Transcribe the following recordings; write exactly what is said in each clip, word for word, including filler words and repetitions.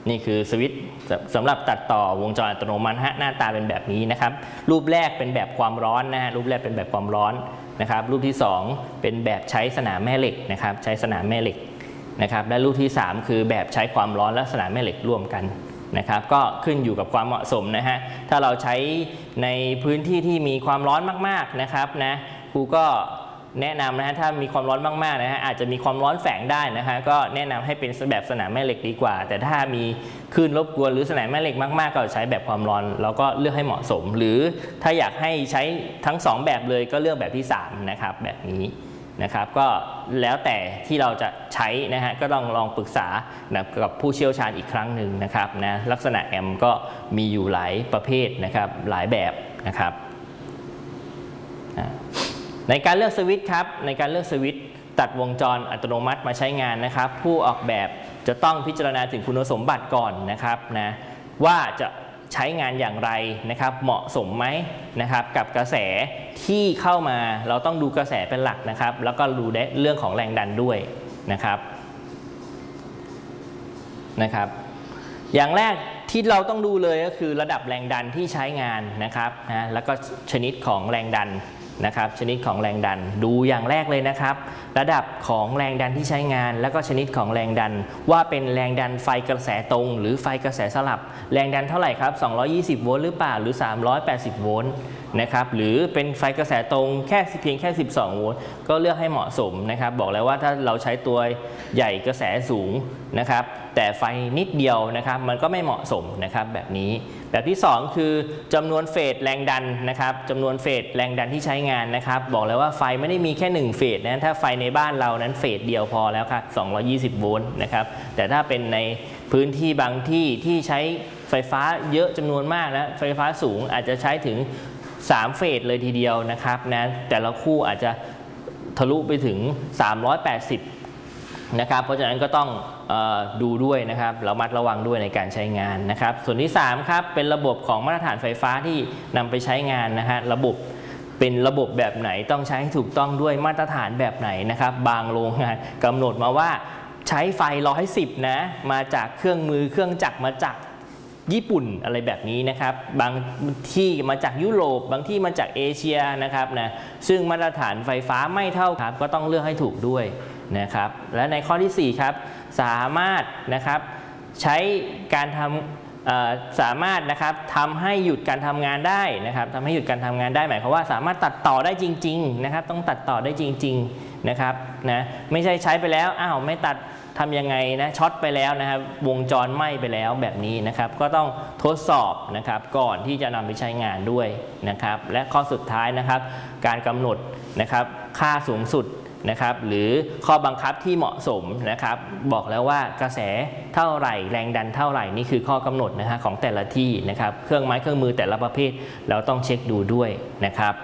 นี่คือสวิตช์สำหรับตัดต่อวงจรอัตโนมัติฮะหน้าตาเป็นแบบนี้นะครับรูปแรกเป็นแบบความร้อนนะฮะรูปแรกเป็นแบบความร้อนนะครับรูปที่สองเป็นแบบใช้สนามแม่เหล็กนะครับใช้สนามแม่เหล็กนะครับและรูปที่สามคือแบบใช้ความร้อนและสนามแม่เหล็กร่วมกันนะครับก็ขึ้นอยู่กับความเหมาะสมนะฮะถ้าเราใช้ในพื้นที่ที่มีความร้อนมากๆนะครับนะครูก็แนะนำนะฮะถ้ามีความร้อนมากๆนะฮะอาจจะมีความร้อนแฝงได้นะฮะก็แนะนำให้เป็นแบบสนามแม่เหล็กดีกว่าแต่ถ้ามีคลื่นรบกวนหรือสนามแม่เหล็กมากๆก็ใช้แบบความร้อนเราก็เลือกให้เหมาะสมหรือถ้าอยากให้ใช้ทั้งสองแบบเลยก็เลือกแบบที่สามนะครับแบบนี้นะครับก็แล้วแต่ที่เราจะใช้นะฮะก็ต้องลองปรึกษากับผู้เชี่ยวชาญอีกครั้งหนึ่งนะครับนะลักษณะแอมป์ก็มีอยู่หลายประเภทนะครับหลายแบบนะครับในการเลือกสวิตช์ครับในการเลือกสวิตช์ตัดวงจรอัตโนมัติมาใช้งานนะครับผู้ออกแบบจะต้องพิจารณาถึงคุณสมบัติก่อนนะครับนะว่าจะใช้งานอย่างไรนะครับเหมาะสมไหมนะครับกับกระแสที่เข้ามาเราต้องดูกระแสเป็นหลักนะครับแล้วก็ดูเรื่องของแรงดันด้วยนะครับนะครับอย่างแรกที่เราต้องดูเลยก็คือระดับแรงดันที่ใช้งานนะครับนะแล้วก็ชนิดของแรงดันนะครับชนิดของแรงดันดูอย่างแรกเลยนะครับระดับของแรงดันที่ใช้งานแล้วก็ชนิดของแรงดันว่าเป็นแรงดันไฟกระแสตรงหรือไฟกระแสสลับแรงดันเท่าไหร่ครับสองร้อยยี่สิบโวลต์หรือเปล่าหรือสามร้อยแปดสิบโวลต์นะครับหรือเป็นไฟกระแสตรงแค่เพียงแค่สิบสองโวลต์ก็เลือกให้เหมาะสมนะครับบอกแล้วว่าถ้าเราใช้ตัวใหญ่กระแสสูงนะครับแต่ไฟนิดเดียวนะครับมันก็ไม่เหมาะสมนะครับแบบนี้แบบที่สองคือจำนวนเฟสแรงดันนะครับจำนวนเฟสแรงดันที่ใช้งานนะครับบอกเลยว่าไฟไม่ได้มีแค่หนึ่งเฟสนะถ้าไฟในบ้านเรานั้นเฟสเดียวพอแล้วครับสองร้อยยี่สิบโวลต์นะครับแต่ถ้าเป็นในพื้นที่บางที่ที่ใช้ไฟฟ้าเยอะจำนวนมากนะไฟฟ้าสูงอาจจะใช้ถึงสามเฟสเลยทีเดียวนะครับนะแต่ละคู่อาจจะทะลุไปถึงสามร้อยแปดสิบนะครับเพราะฉะนั้นก็ต้องเอ่อดูด้วยนะครับระมัดระวังด้วยในการใช้งานนะครับส่วนที่สามครับเป็นระบบของมาตรฐานไฟฟ้าที่นำไปใช้งานนะฮะระบบเป็นระบบแบบไหนต้องใช้ให้ถูกต้องด้วยมาตรฐานแบบไหนนะครับบางโรงงานกำหนดมาว่าใช้ไฟหนึ่งร้อยสิบนะมาจากเครื่องมือเครื่องจักรมาจากญี่ปุ่นอะไรแบบนี้นะครับบางที่มาจากยุโรปบางที่มาจากเอเชียนะครับนะซึ่งมาตรฐานไฟฟ้าไม่เท่าครับก็ต้องเลือกให้ถูกด้วยนะครับและในข้อที่สี่ครับสามารถนะครับใช้การทำสามารถนะครับทำให้หยุดการทำงานได้นะครับทำให้หยุดการทำงานได้หมายความว่าสามารถตัดต่อได้จริงๆนะครับต้องตัดต่อได้จริงๆนะครับนะไม่ใช่ใช้ไปแล้วอ้าวไม่ตัดทำยังไงนะช็อตไปแล้วนะครับวงจรไหม้ไปแล้วแบบนี้นะครับก็ต้องทดสอบนะครับก่อนที่จะนำไปใช้งานด้วยนะครับและข้อสุดท้ายนะครับการกำหนดนะครับค่าสูงสุดนะครับหรือข้อบังคับที่เหมาะสมนะครับบอกแล้วว่ากระแสเท่าไหร่แรงดันเท่าไหร่นี่คือข้อกำหนดนะฮะของแต่ละที่นะครับเครื่องไม้เครื่องมือแต่ละประเภทเราต้องเช็คดูด้วยนะครับ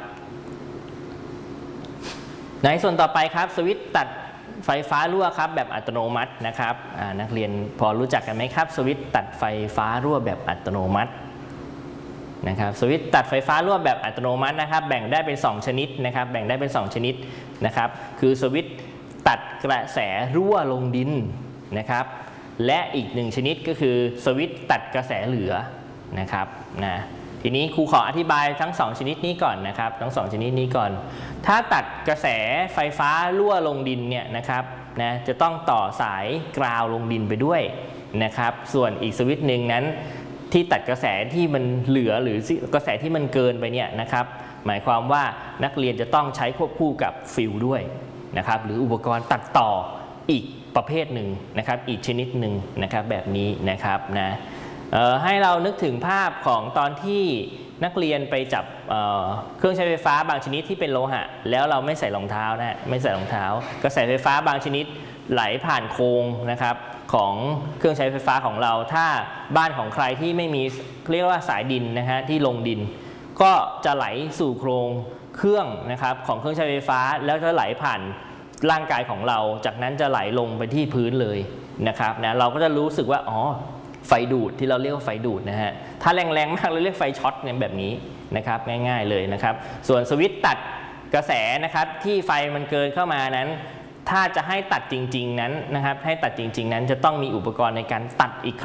ในส่วนต่อไปครับสวิตช์ตัดไฟฟ้ารั่วครับแบบอัตโนมัตินะครับนักเรียนพอรู้จักกันไหมครับสวิตช์ตัดไฟฟ้ารั่วแบบอัตโนมัตินะครับสวิตช์ตัดไฟฟ้ารั่วแบบอัตโนมัตินะครับแบ่งได้เป็นสองชนิดนะครับแบ่งได้เป็นสองชนิดนะครับคือสวิตช์ตัดกระแสรั่วลงดินนะครับและอีกหนึ่งชนิดก็คือสวิตช์ตัดกระแสเหลือนะครับนะทีนี้ครูขออธิบายทั้งสองชนิดนี้ก่อนนะครับทั้งสองชนิดนี้ก่อนถ้าตัดกระแสไฟฟ้ารั่วลงดินเนี่ยนะครับนะจะต้องต่อสายกราวลงดินไปด้วยนะครับส่วนอีกสวิตช์หนึ่งนั้นที่ตัดกระแสที่มันเหลือหรือกระแสที่มันเกินไปเนี่ยนะครับหมายความว่านักเรียนจะต้องใช้ควบคู่กับฟิลด้วยนะครับหรืออุปกรณ์ตัดต่ออีกประเภทหนึ่งนะครับอีกชนิดหนึ่งนะครับแบบนี้นะครับนะให้เรานึกถึงภาพของตอนที่นักเรียนไปจับ เ, เครื่องใช้ไฟฟ้าบางชนิดที่เป็นโลหะแล้วเราไม่ใส่รองเท้านะไม่ใส่รองเท้ากระแสไฟฟ้าบางชนิดไหลผ่านโครงนะครับของเครื่องใช้ไฟฟ้าของเราถ้าบ้านของใครที่ไม่มีเรียกว่าสายดินนะฮะที่ลงดินก็จะไหลสู่โครงเครื่องนะครับของเครื่องใช้ไฟฟ้าแล้วจะไหลผ่านร่างกายของเราจากนั้นจะไหลลงไปที่พื้นเลยนะครับนะเราก็จะรู้สึกว่าอ๋อไฟดูดที่เราเรียกว่าไฟดูดนะฮะถ้าแรงๆมากเราเรียกไฟช็อตเนี่ยแบบนี้นะครับง่ายๆเลยนะครับส่วนสวิตช์ตัดกระแสนะครับที่ไฟมันเกินเข้ามานั้นถ้าจะให้ตัดจริงๆนั้นนะครับให้ตัดจริงๆนั้นจะต้องมีอุปกรณ์ในการตัดอีกครั้ง